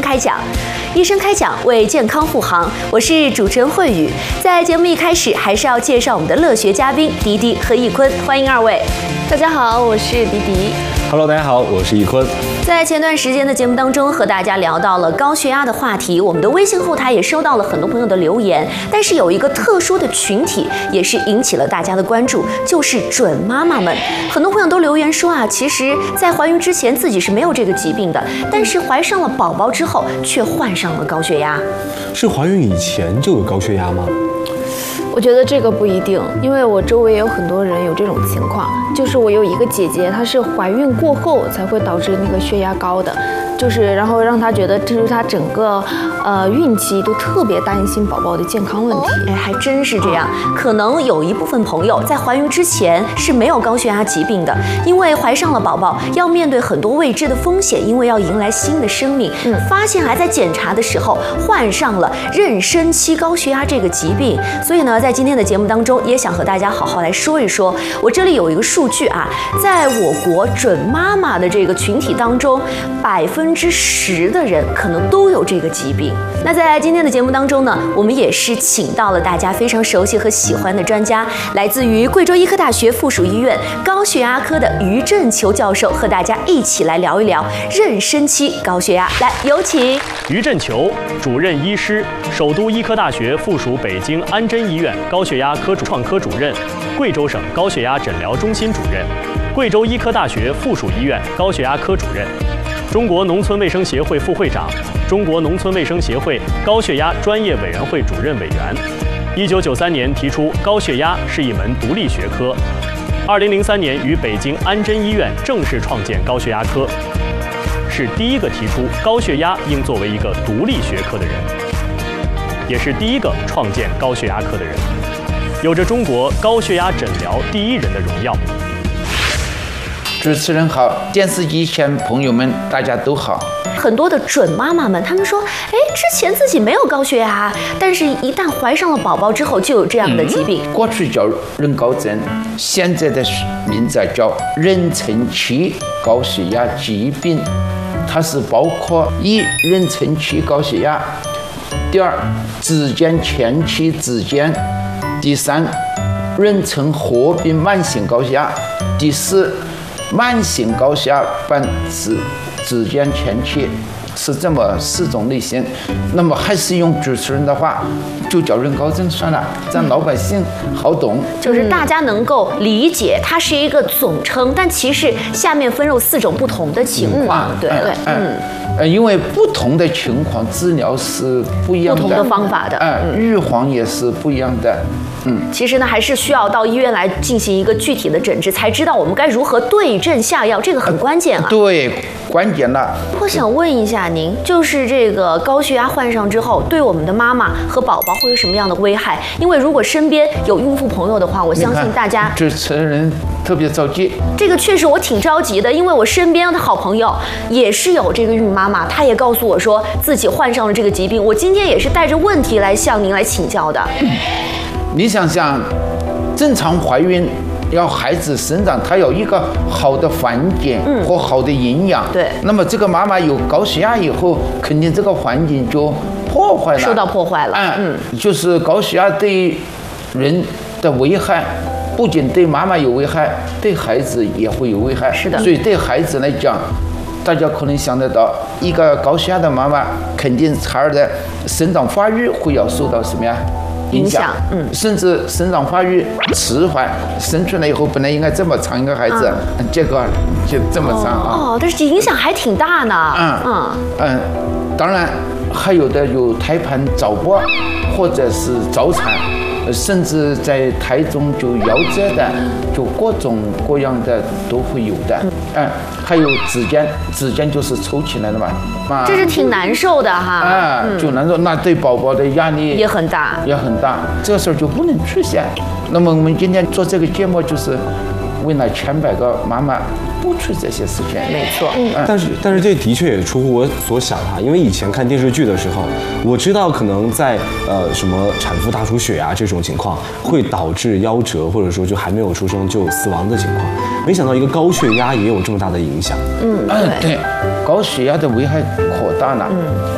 开讲，医生开讲为健康护航。我是主持人慧宇。在节目一开始，还是要介绍我们的乐学嘉宾迪迪和易坤，欢迎二位。 大家好，我是迪迪。 Hello， 大家好，我是易坤。 在前段时间的节目当中，和大家聊到了高血压的话题，我们的微信后台也收到了很多朋友的留言，但是有一个特殊的群体也是引起了大家的关注，就是准妈妈们。很多朋友都留言说啊，其实在怀孕之前自己是没有这个疾病的，但是怀上了宝宝之后却患上了高血压。 是怀孕以前就有高血压吗？ 我觉得这个不一定，因为我周围也有很多人有这种情况。就是我有一个姐姐，她是怀孕过后才会导致那个血压高的，然后让她觉得这是她整个孕期都特别担心宝宝的健康问题。 哎，还真是这样。可能有一部分朋友在怀孕之前是没有高血压疾病的，因为怀上了宝宝要面对很多未知的风险，因为要迎来新的生命。发现还在检查的时候患上了妊娠期高血压这个疾病，所以呢，在今天的节目当中，也想和大家好好来说一说。我这里有一个数据啊，在我国准妈妈的这个群体当中，10%的人可能都有这个疾病。那在今天的节目当中呢，我们也是请到了大家非常熟悉和喜欢的专家，来自于贵州医科大学附属医院高血压科的于振球教授，和大家一起来聊一聊妊娠期高血压。来，有请于振球，主任医师，首都医科大学附属北京安贞医院高血压科创科主任，贵州省高血压诊疗中心主任，贵州医科大学附属医院高血压科主任，中国农村卫生协会副会长，中国农村卫生协会高血压专业委员会主任委员。1993年提出高血压是一门独立学科，2003年于北京安贞医院正式创建高血压科，是第一个提出高血压应作为一个独立学科的人，也是第一个创建高血压科的人，有着中国高血压诊疗第一人的荣耀。 主持人好，电视机前朋友们大家都好。 很多的准妈妈们，她们说，哎，之前自己没有高血压，但是一旦怀上了宝宝之后就有这样的疾病。 过去叫妊高症，现在的名字叫妊娠期高血压疾病，它是包括一妊娠期高血压，第二子痫前期子痫，第三妊娠合并慢性高血压，第四慢性高血压伴子痫前期，是这么4种类型。那么还是用主持人的话，就叫妊高症算了，让老百姓好懂。 就是大家能够理解，它是一个总称，但其实下面分入4种不同的情况。对， 因为不同的情况治疗是不一样的， 不同的方法的， 预防也是不一样的。 其实呢，还是需要到医院来进行一个具体的诊治，才知道我们该如何对症下药，这个很关键啊。 对，关键了。 我想问一下您，就是这个高血压患上之后，对我们的妈妈和宝宝会有什么样的危害？因为如果身边有孕妇朋友的话，我相信大家主持人特别着急。 这个确实我挺着急的，因为我身边的好朋友也是有这个孕妈妈，她也告诉我说自己患上了这个疾病。我今天也是带着问题来向您来请教的。 你想想，正常怀孕要孩子生长，他有一个好的环境和好的营养。 对。 那么这个妈妈有高血压以后，肯定这个环境就破坏了， 受到破坏了。 就是高血压对人的危害，不仅对妈妈有危害，对孩子也会有危害。 是的。 所以对孩子来讲，大家可能想得到，一个高血压的妈妈，肯定孩儿的生长发育会要受到什么呀？影响，甚至生长发育迟缓，生出来以后本来应该这么长一个孩子，结果就这么长啊！ 但是影响还挺大呢。 当然还有的有胎盘早剥或者是早产，甚至在胎中就夭折的，就各种各样的都会有的。还有指尖就是抽起来了嘛， 这是挺难受的哈。 就难受，那对宝宝的压力也很大， 这个事儿就不能出现。那么我们今天做这个节目，就是为了千百个妈妈不出这些事情。 没错。 但是这的确也出乎我所想哈，因为以前看电视剧的时候，我知道可能在什么产妇大出血啊这种情况会导致夭折，或者说就还没有出生就死亡的情况，没想到一个高血压也有这么大的影响。 对，高血压的危害可大了。